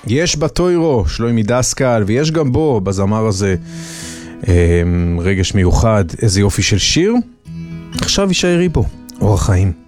יש בתוירו, שלומי דסקל, ויש גם בו, בזמר הזה, רגש מיוחד, איזה יופי של שיר. עכשיו יישארי פה, אורח חיים.